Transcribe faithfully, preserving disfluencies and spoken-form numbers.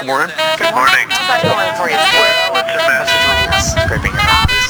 Good morning. Good morning. How's that going for you? Well, it's a mess. Scraping your mouth.